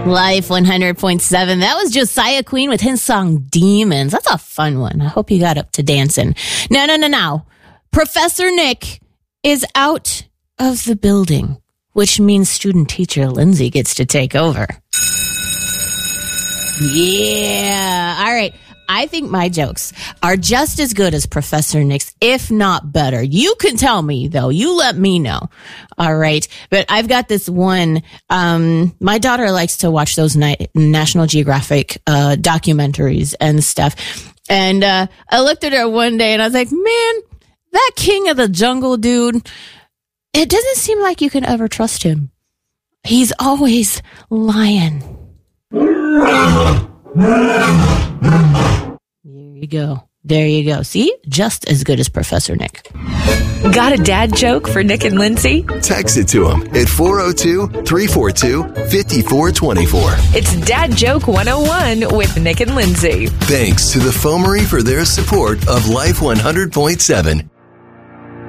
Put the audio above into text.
Life 100.7. That was Josiah Queen with his song Demons. That's a fun one. I hope you got up to dancing. No. Professor Nick is out of the building, which means student teacher Lindsay gets to take over. Yeah. All right. I think my jokes are just as good as Professor Nick's, if not better. You can tell me, though. You let me know. All right. But I've got this one. My daughter likes to watch those National Geographic documentaries and stuff. And I looked at her one day and I was like, man, that king of the jungle dude, it doesn't seem like you can ever trust him. He's always lying. There you go. See? Just as good as Professor Nick. Got a dad joke for Nick and Lindsay? Text it to him at 402-342-5424. It's Dad Joke 101 with Nick and Lindsay. Thanks to the Foamery for their support of Life 100.7.